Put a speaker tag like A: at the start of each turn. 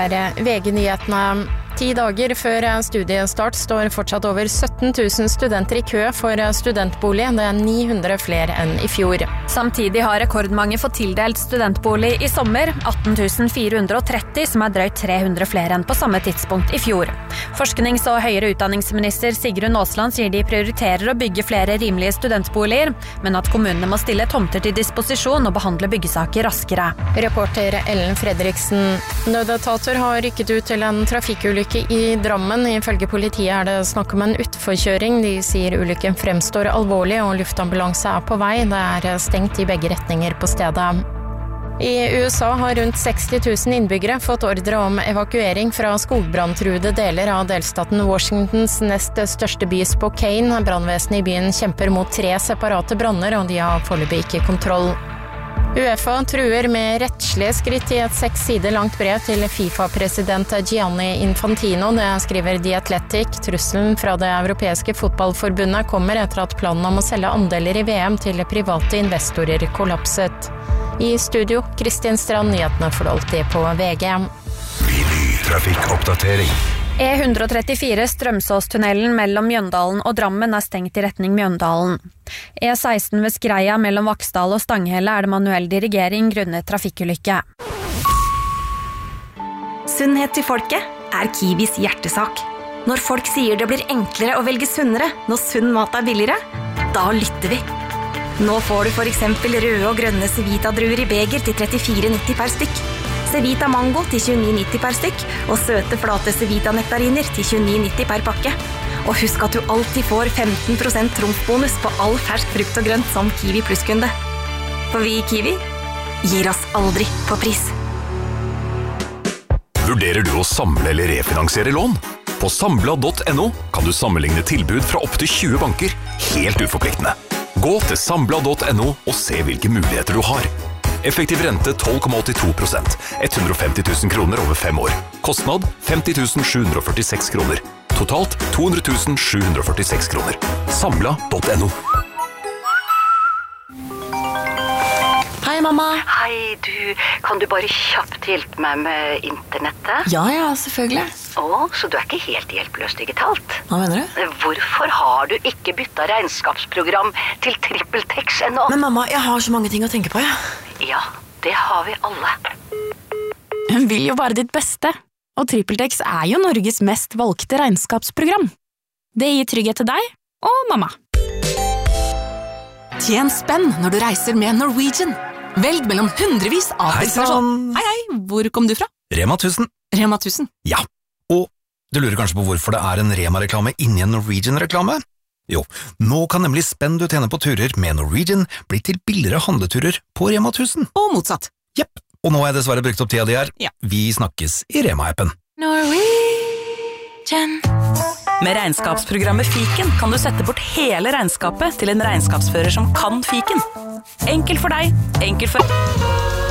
A: VG-nyhetene. 10 dager før studiestart står fortsatt over 17 000 studenter i kø for studentbolig. Det 900 flere enn i fjor.
B: Samtidig har rekordmange fått tildelt studentbolig i sommer. 18 430, som drøyt 300 flere enn på samme tidspunkt i fjor. Forsknings- og høyere utdanningsminister Sigrun Aasland sier de prioriterer å bygge flere rimelige studentboliger, men at kommunene må stille tomter til disposisjon og behandle byggesaker raskere.
A: Reporter Ellen Fredriksen. Nødetater har rykket ut til en trafikkulykke i Drammen. Ifølge politiet det snakk om en utforkjøring. De sier ulykken fremstår alvorlig og luftambulanse på vei. Det stengt i begge retninger på stedet. I USA har rundt 60 000 innbyggere fått ordre om evakuering fra skogbrandtruede deler av delstaten Washingtons nest største by Spokane. Brandvesenet i byen kjemper mot 3 separate branner, og de har foreløpig ikke kontroll. UEFA truer med rettslige skritt i et 6 sider langt brev til FIFA-president Gianni Infantino. Det skriver The Athletic. Trusselen fra det europeiske fotballforbundet kommer etter at planen om å selge andeler i VM til private investorer kollapset. I studio, Kristin Strand, nyhetene får alltid på VG.
C: Trafikkoppdatering.
B: E134 Strømsåstunnelen mellom Mjøndalen og Drammen stengt i retning Mjøndalen. E16 ved Skreia mellom Vaksdal og Stanghelle det manuell dirigering grunnet trafikkulykke.
D: Sunnhet til folket Kiwis hjertesak. Når folk sier det blir enklere å velge sunnere når sunn mat billigere, da lytter vi. Nå får du for eksempel røde og grønne Cevita-druer i beger til 34,90 per stykk. Cevita Mango til 29,90 per stykk, og søte flate Cevita-nektariner til 29,90 per pakke. Og husk at du alltid får 15% trumfbonus på all fersk frukt og grønt som Kiwi Plus-kunde. For vi i Kiwi gir oss aldri på pris.
C: Vurderer du å samle eller refinansiere lån? På Sambla.no kan du sammenligne tilbud fra opp til 20 banker, helt uforpliktende. Gå til Sambla.no og se hvilke muligheter du har. Effektiv rente 12,82%. 150 000 kroner over 5 år. Kostnad 50 746 kroner. Totalt 200 746 kroner. Sambla.no.
E: Hei, mamma.
F: Hei, kan du bare kjapt hjelpe meg med internettet?
E: Ja, selvfølgelig.
F: Så du ikke helt hjelpeløs digitalt?
E: Hva mener du?
F: Hvorfor har du ikke byttet regnskapsprogram til TrippelTex ennå?
E: Men mamma, jeg har så mange ting å tenke på,
F: Ja, det har vi alle.
G: Hun vil jo bare ditt beste, og TrippelTex jo Norges mest valgte regnskapsprogram. Det gir trygghet til deg og mamma. Tjen spenn når du reiser med Norwegian. Velg mellom hundrevis av destinasjoner. Hei, hvor kom du fra?
H: Rema 1000.
G: Rema 1000?
H: Ja, og du lurer kanskje på hvorfor det en Rema-reklame inni en Norwegian-reklame? Jo, nå kan nemlig spenn du tjener på turer med Norwegian bli til billigere handleturer på Rema 1000.
G: Og motsatt.
H: Jepp, og nå har jeg dessverre brukt opp tida di her.
G: Ja.
H: Vi snakkes i Rema-appen.
G: Norwegian.
I: Med regnskapsprogrammet Fiken kan du sette bort hele regnskapet til en regnskapsfører som kan Fiken. Enkelt for deg, enkelt for...